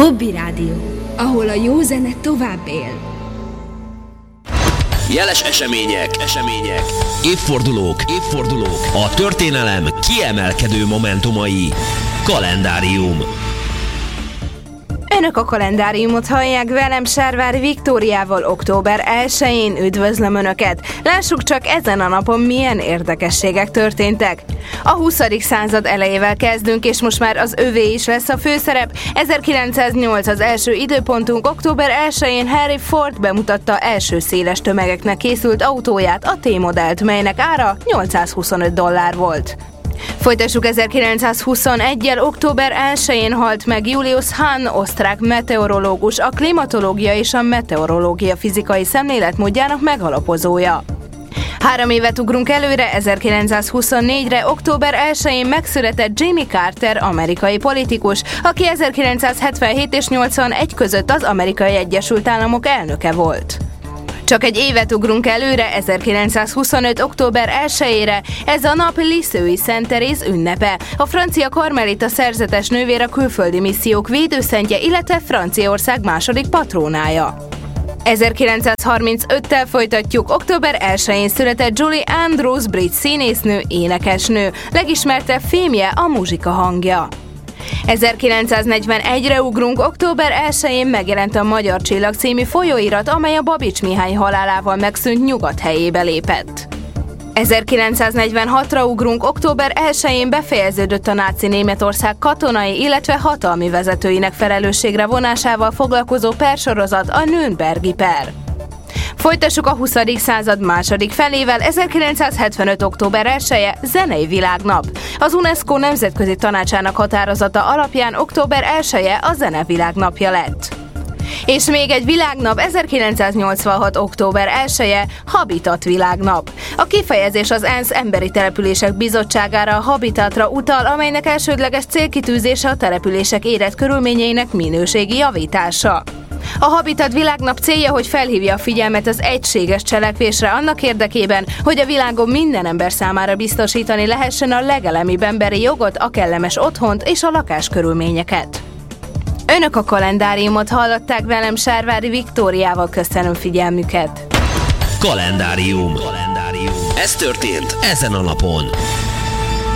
Hobby Rádió, ahol a jó zene tovább él. Jeles események, évfordulók, a történelem kiemelkedő momentumai. Kalendárium. Önök a kalendáriumot hallják, velem Sárvári Viktóriával október 1-én. Üdvözlöm Önöket! Lássuk csak, ezen a napon milyen érdekességek történtek. A 20. század elejével kezdünk, és most már az övé is lesz a főszerep. 1908 az első időpontunk, október 1-én Henry Ford bemutatta első széles tömegeknek készült autóját, a T-modellt, melynek ára $825 volt. Folytassuk 1921-jel, október 1-én halt meg Julius Hahn, osztrák meteorológus, a klimatológia és a meteorológia fizikai szemléletmódjának megalapozója. 3 évet ugrunk előre, 1924-re, október 1-én megszületett Jimmy Carter, amerikai politikus, aki 1977 és 81 között az Amerikai Egyesült Államok elnöke volt. Csak egy évet ugrunk előre, 1925. október 1-ére, ez a nap Lisieux Szent Teréz ünnepe, a francia karmelita szerzetes nővér, a külföldi missziók védőszentje, illetve Franciaország második patrónája. 1935-tel folytatjuk, október 1-én született Julie Andrews, brit színésznő, énekesnő, legismertebb filmje a Muzsika hangja. 1941-re ugrunk, október 1-én megjelent a Magyar Csillag című folyóirat, amely a Babics Mihály halálával megszűnt Nyugat helyébe lépett. 1946-ra ugrunk, október 1-én befejeződött a náci Németország katonai, illetve hatalmi vezetőinek felelősségre vonásával foglalkozó persorozat, a Nürnbergi per. Folytassuk a 20. század második felével, 1975. október 1-je zenei világnap. Az UNESCO nemzetközi tanácsának határozata alapján október 1-je a zene világnapja lett. És még egy világnap, 1986. október 1-je Habitat világnap. A kifejezés az ENSZ Emberi Települések Bizottságára, a Habitatra utal, amelynek elsődleges célkitűzése a települések életkörülményeinek minőségi javítása. A Habitat világnap célja, hogy felhívja a figyelmet az egységes cselekvésre annak érdekében, hogy a világon minden ember számára biztosítani lehessen a legelemibb emberi jogot, a kellemes otthont és a lakáskörülményeket. Önök a kalendáriumot hallották, velem Sárvári Viktóriával, köszönöm figyelmüket. Kalendárium. Ez történt ezen a napon.